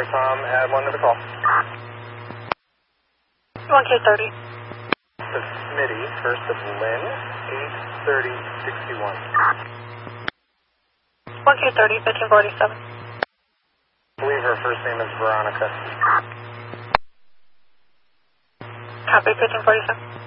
Tom, add 1 to the call. 1K30. The Smitty, first of Lynn, 83061. 1K30, 1547. I believe her first name is Veronica. Copy, 1547.